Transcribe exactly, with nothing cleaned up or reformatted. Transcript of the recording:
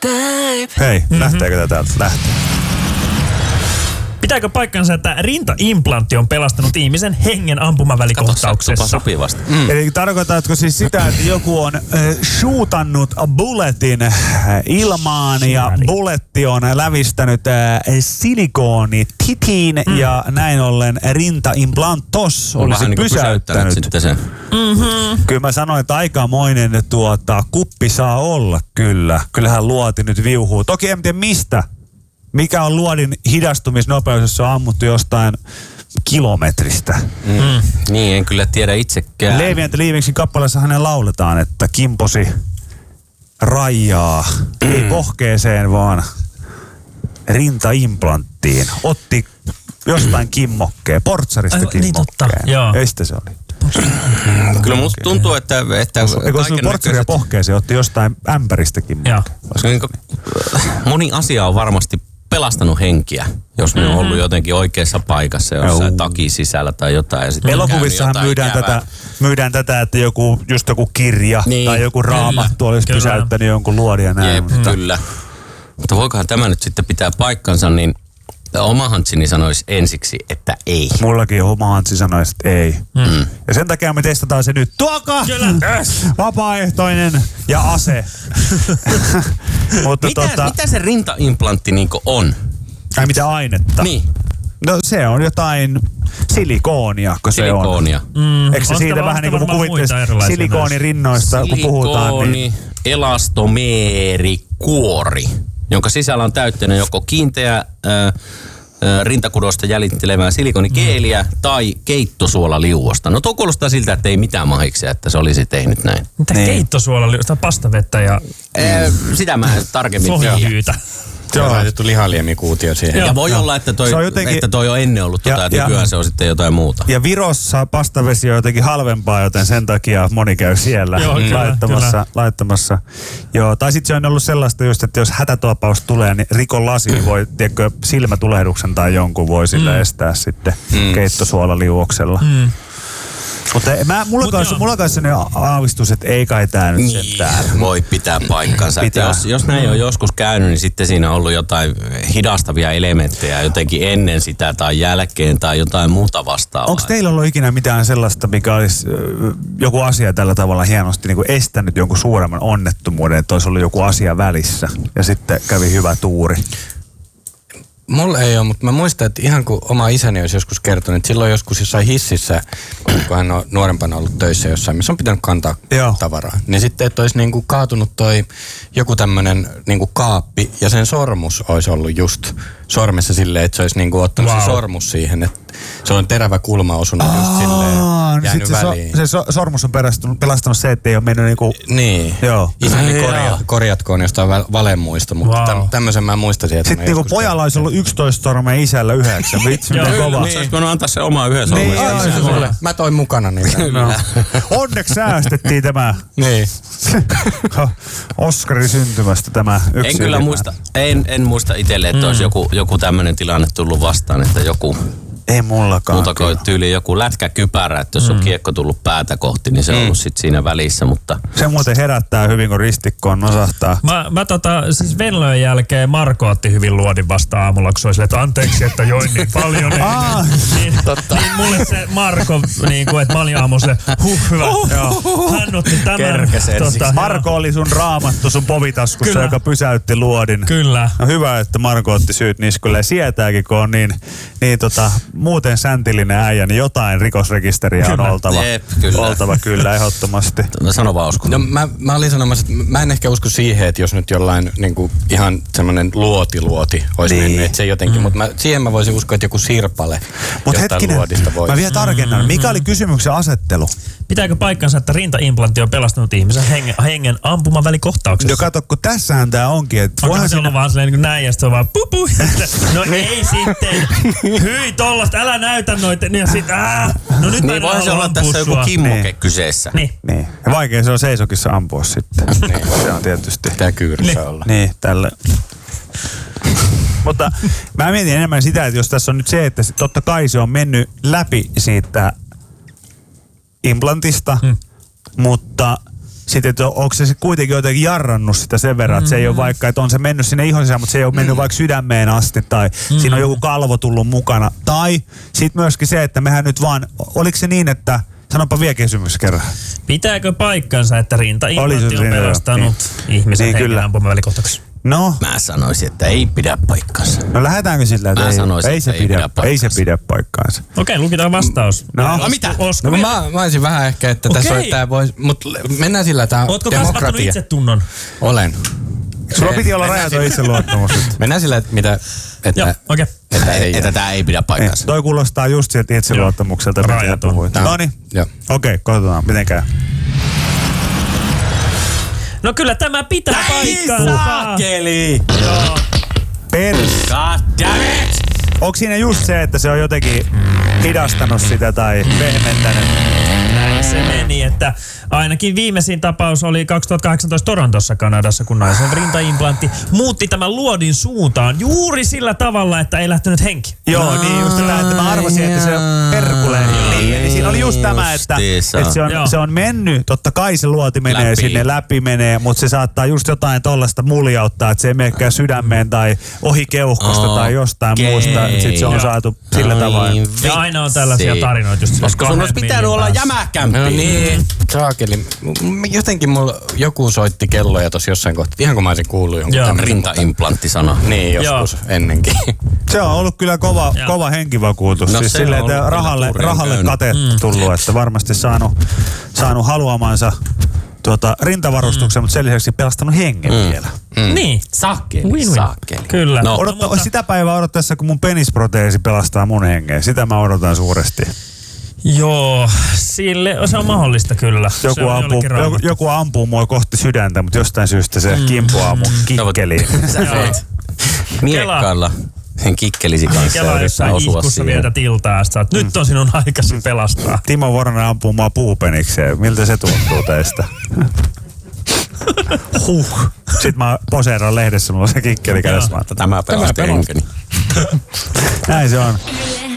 Hei, Mm-hmm. lähteekö tätä täältä? Lähtee. Pitääkö paikkansa, että rintaimplantti on pelastanut ihmisen hengen ampumavälikohtauksessa? sopivasti. Mm. Eli tarkoitatko siis sitä, että joku on äh, shootannut bulletin äh, ilmaan ja bulletti on lävistänyt äh, silikooni titiin mm. ja näin ollen rintaimplantos On olisi vähän niin pysäyttänyt. sitten sen. Mm-hmm. Kyllä mä sanoin, että aikamoinen tuota, kuppi saa olla kyllä. Kyllähän luoti nyt viuhuu. Toki en tiedä mistä. Mikä on luodin hidastumisnopeus, jos se on ammuttu jostain kilometristä? Mm. Mm. Niin, en kyllä tiedä itsekään. Leevi and the Leavingsin kappaleessa hänen lauletaan, että kimposi rajaa. Mm. Ei pohkeeseen, vaan rintaimplanttiin. Otti jostain kimmokkeen, portsarista Aivan, niin totta, kimmokkeen. joo. Eistä se oli. Kyllä musta tuntuu, että... että Eikö olisi ollut portsaria pohkeeseen, otti jostain ämpäristä kimmokkeen. Moni asia on varmasti pelastanut henkiä, jos ne on ollut jotenkin oikeassa paikassa, jossain takin sisällä tai jotain. Ja elokuvissahan myydään tätä, myydään tätä, että joku, just joku kirja niin, tai joku raamattu olisi kyllä pysäyttänyt jonkun luodin ja näin. Jep, mutta. Kyllä. Mutta voikohan tämä nyt sitten pitää paikkansa, niin oma hantsini sanoisi ensiksi, että ei. Mullakin oma hantsi sanoisi, että ei. Mm. Ja sen takia me testataan se nyt. Tuokaa! Yes. Vapaaehtoinen ja ase. Mutta mitä, tota, mitä se rintaimplantti niinku on? Ai mitä ainetta? Niin. No se on jotain silikoonia, kun se on. Silikoonia. Mm, eikö se siitä vähän niin kuin kuvittelisi silikoonirinnoista, kun puhutaan? Niin elastomeerikuori, jonka sisällä on täytteinen joko kiinteä äh, äh, rintakudosta jäljittelevää silikonikeeliä mm. tai keittosuolaliuosta. No tuo kuulostaa siltä, että ei mitään mahiksia, että se olisi tehnyt näin. Mitä niin. Keittosuolaliuosta? Pastavettä ja... Äh, sitä mä en tarkemmin tiedä. Se on laitettu lihaliemikuutio siihen. Ja, ja voi olla, että toi, jotenkin, että toi on ennen ollut tota, ja, ja nykyään se on sitten jotain muuta. Ja Virossa pastavesi on jotenkin halvempaa, joten sen takia moni käy siellä Joo, mm. laittamassa. Kyllä. laittamassa. Joo, tai sitten se on ollut sellaista just, että jos hätätuopaus tulee, niin rikon lasi voi, tiedätkö, silmätulehduksen tai jonkun voi sillä mm. estää sitten mm. keittosuolaliuoksella. Mm. Mutta mä, mulla kanssa mulla kanssa ne aavistus, että ei kai tää nyt niin, sen täällä. Voi pitää paikkansa. Pitää. Jos, jos näin on joskus käynyt, niin sitten siinä on ollut jotain hidastavia elementtejä jotenkin ennen sitä tai jälkeen tai jotain muuta vastaavaa. Onko teillä ollut ikinä mitään sellaista, mikä olisi joku asia tällä tavalla hienosti niin kuin estänyt jonkun suuremman onnettomuuden, että olisi ollut joku asia välissä ja sitten kävi hyvä tuuri? Mulla ei ole, mutta mä muistan, että ihan kun oma isäni olisi joskus kertonut, että silloin joskus jossain hississä, kun hän on nuorempana ollut töissä jossain, missä on pitänyt kantaa Joo. tavaraa, niin sitten, että olisi niinku kaatunut toi joku tämmönen niinku kaappi ja sen sormus olisi ollut just sormessa silleen, että se olisi niinku ottanut wow. se sormus siihen, että se on terävä kulma osunut Aa, just silleen jäänyt se väliin. So, se so, sormus on pelastanut, pelastanut se, että ei ole mennyt niinku... Niin. Joo. Isäni korja, korjatkoon jostain valemuista, mutta wow. täm, tämmöisen mä muistasin, että sitten niinku pojalla olisi ollut yksitoista sormea, isällä yhdeksän. Vitsi, miten kova. Niin. Se olisi voinut antaa se oma yhden sormen. Niin, niin, mä toin mukana niitä. No. Onneksi säästettiin tämä. Niin. Oskarin syntymästä tämä yksi. En kyllä muista, en, en muista itselle, että mm. olisi joku, joku tämmöinen tilanne tullut vastaan, että joku... Ei mullakaan. Muuta kuin tyyli joku lätkäkypärä, että jos mm. on kiekko tullut päätä kohti, niin se on mm. ollut sit siinä välissä, mutta... Se muuten herättää hyvin, kun ristikkoon nosahtaa. Mä, mä tota, siis Venlöön jälkeen Marko otti hyvin luodin vastaan aamulla, kun se oli silleen, että anteeksi, että join niin paljon. Ah, niin, totta. Niin mulle se Marko, niin kuin, että mä olin aamulla se, huh, hyvä. Joo. Hän otti tämän. Tota, Marko oli sun raamattu sun povitaskussa, Kyllä. joka pysäytti luodin. Kyllä. No hyvä, että Marko otti syyt niskulle ja sietääkin, kun on niin, niin tota... muuten säntillinen äijä, niin jotain rikosrekisteriä on kyllä. oltava. Jep, kyllä. Oltava kyllä, ehdottomasti. Sano vaan uskon. No, mä, mä olin sanomassa, että mä en ehkä usko siihen, että jos nyt jollain niin kuin, ihan semmoinen luoti-luoti olisi niin. mennyt, että se jotenkin, mm. mutta mä, siihen mä voisin uskoa, että joku sirpale Mut hetkinen, luodista voisi. Mä vielä tarkennan. Mikä oli kysymyksen asettelu? Pitääkö paikkansa, että rintaimplantti on pelastanut ihmisen hengen, hengen ampumavälikohtauksessa? No kato, kun tässähän tää onkin. Että onko se ollut vaan silleen niin kuin näin ja sitten on vaan pupu. No ei sitten. Hyi tollasta, älä näytä noita. Ja sit, äh, no nyt niin voihan se olla tässä joku kimmoke niin. kyseessä. Niin. niin. Ja vaikea se on seisokissa ampua sitten. niin. Se on tietysti. Tää kyyryssä niin. olla. Niin, tälle. Mutta mä mietin enemmän sitä, että jos tässä on nyt se, että totta kai se on mennyt läpi siitä implantista, hmm. mutta sitten, että onko se kuitenkin jotenkin jarrannut sitä sen verran, että se ei ole vaikka, että on se mennyt sinne ihon sisään, mutta se ei ole mennyt vaikka sydämeen asti tai mm. siinä on joku kalvo tullut mukana. Tai sitten myöskin se, että mehän nyt vaan, oliko se niin, että sanonpa vielä kysymys kerran. Pitääkö paikkansa, että rintaimplantti on pelastanut niin. ihmisen niin, hengen ampumavälikohtaksi? No. Mä sanoisin, että ei pidä paikkansa. No lähdetäänkö sillä, että ei, sanoisin, ei, se, ei, pidä, pidä ei se pidä paikkaansa. Okei, lukitaan vastaus. No, no mitä? Osko no, mä, mä olisin vähän ehkä, että okay. tässä on, että vois, mutta mennään sillä, että ootko kasvattanut itsetunnon? Olen. Sulla piti olla rajaton itseluottamus. Mennään sillä, että mitä... Että, joo, okei. Okay. Että, että, että tää ei pidä paikkansa. Toi kuulostaa just sieltä itseluottamukselta. Rajaton. Noniin. Okei, katsotaan. Miten käy? No kyllä tämä pitää paikkansa. Saakeli! Joo. Pers. God damn it! Onko siinä just se, että se on jotenkin hidastanut sitä tai pehmentänyt? Näin se meni, että ainakin viimeisin tapaus oli kaksituhattakahdeksantoista Torontossa Kanadassa, kun naisen rintaimplantti muutti tämän luodin suuntaan juuri sillä tavalla, että ei lähtenyt henki. Joo, niin just tätä, että mä arvasin, että se perkulee. Niin, eli siinä oli just tämä, että, että se, on, se on mennyt, totta kai se luoti menee läpi. Sinne, läpi menee, mutta se saattaa just jotain tollaista muljauttaa, että se ei menekään sydämeen tai ohi keuhkosta oh, tai jostain okay. muusta. Sitten se on saatu sillä tavalla. Ja aina on tällaisia tarinoita just. Koska sun olisi pitänyt olla jämäkämpi. No niin, saakeli. Jotenkin mulla joku soitti kelloja tossa jossain kohtaa. Ihan kun mä olisin kuullut jonkun tämmöisen. Rintaimplantti-sana. Niin, joskus joo. ennenkin. Se on ollut kyllä kova, kova henkivakuutus. No, siis silleen, että rahalle, rahalle kate mm. tullut, että varmasti saanut, saanut haluamansa tuota, rintavarustuksen, mm. mutta sen lisäksi pelastanut hengen mm. vielä. Mm. Niin. Saakeli, saakeli. Kyllä. No. Odotta, no, mutta... Sitä päivää odottaessa, kun mun penisproteesi pelastaa mun hengen. Sitä mä odotan suuresti. Joo, sille se on mahdollista kyllä. Joku, ampuu, joku, joku ampuu mua kohti sydäntä, mutta jostain syystä se mm. kimpoaa mun kikkeliin. Sä voit miekkailla sen kikkelisi kanssa. Kela jossain ihkussa vietät iltaa, että mm. nyt on sinun aikasi pelastaa. Timo Voronen ampuu mua puupenikseen. Miltä se tuntuu teistä? huh. Sitten mä poseeraan lehdessä, mulla on se kikkeli kädessä. Tämä pelasti henkeni. Näin se on.